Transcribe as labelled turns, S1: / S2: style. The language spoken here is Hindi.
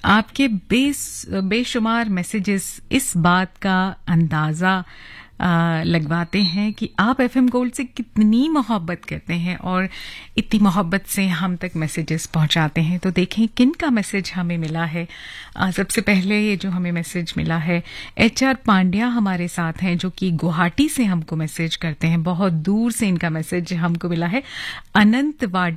S1: आपके बेशुमार मैसेजेस इस बात का अंदाज़ा लगवाते हैं कि आप एफएम गोल्ड से कितनी मोहब्बत करते हैं और इतनी मोहब्बत से हम तक मैसेजेस पहुंचाते हैं। तो देखें किन का मैसेज हमें मिला है। सबसे पहले ये जो हमें मैसेज मिला है, HR पांड्या हमारे साथ हैं जो कि गुवाहाटी से हमको मैसेज करते हैं। बहुत दूर से इनका मैसेज हमको मिला है। अनंत वाडे